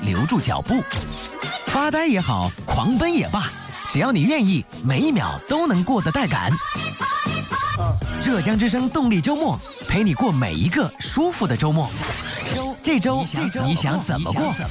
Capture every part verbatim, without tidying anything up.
留住脚步。发呆也好，狂奔也罢，只要你愿意，每一秒都能过得带感。浙江之声动力周末，陪你过每一个舒服的周末。这周你想怎么过？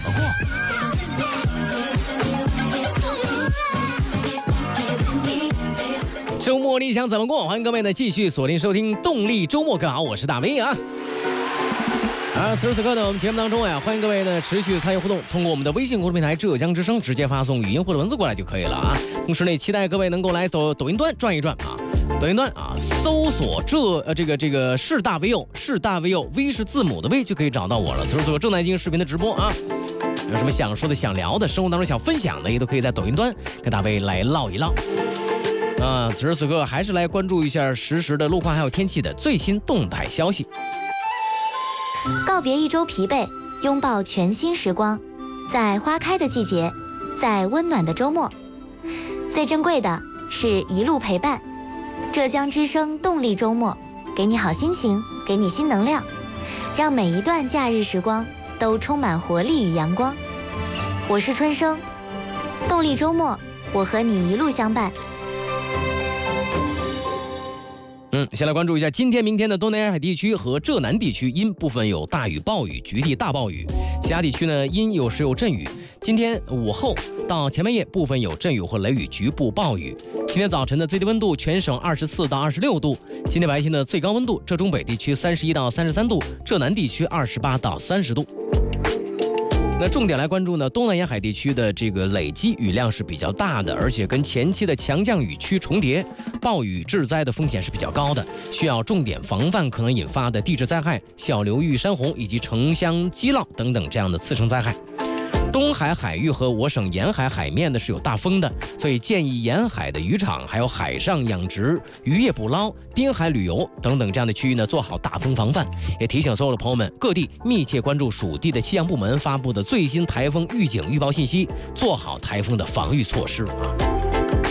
周末你想怎么过？欢迎各位呢继续锁定收听动力周末。各位好，我是大威啊。啊，此时此刻呢，我们节目当中呀，欢迎各位呢持续参与互动，通过我们的微信公众平台浙江之声直接发送语音或者文字过来就可以了啊。同时呢，期待各位能够来走抖音端转一转啊，抖音端啊搜索这呃这个这个是大 V 友是大 V 友 V 是字母的 V 就可以找到我了。此时此刻正在进行视频的直播啊，有什么想说的、想聊的，生活当中想分享的，也都可以在抖音端跟大 V 来唠一唠。啊，此时此刻还是来关注一下实时的路况还有天气的最新动态消息。 告别一周疲惫，拥抱全新时光，在花开的季节，在温暖的周末，最珍贵的是一路陪伴。浙江之声动力周末，给你好心情，给你新能量，让每一段假日时光都充满活力与阳光。我是春生，动力周末，我和你一路相伴。 嗯，先来关注一下今天、明天的东南沿海地区和浙南地区，因部分有大雨、暴雨，局地大暴雨；其他地区呢，因有时有阵雨。今天午后到前半夜，部分有阵雨或雷雨，局部暴雨。今天早晨的最低温度，全省二十四到二十六度；今天白天的最高温度，浙中北地区三十一到三十三度，浙南地区二十八到三十度。那重点来关注呢，东南沿海地区的这个累积雨量是比较大的，而且跟前期的强降雨区重叠，暴雨致灾的风险是比较高的，需要重点防范可能引发的地质灾害、小流域山洪以及城乡激涝等等这样的次生灾害。东海海域和我省沿海海面呢是有大风的，所以建议沿海的渔场还有海上养殖、渔业捕捞、滨海旅游等等这样的区域呢做好大风防范。也提醒所有的朋友们，各地密切关注属地的气象部门发布的最新台风预警预报信息，做好台风的防御措施啊。